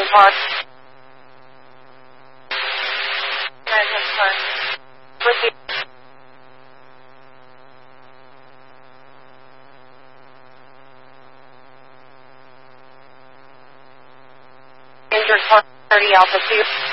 Park. Regent Park. With the injured Park 30 Alpha 2.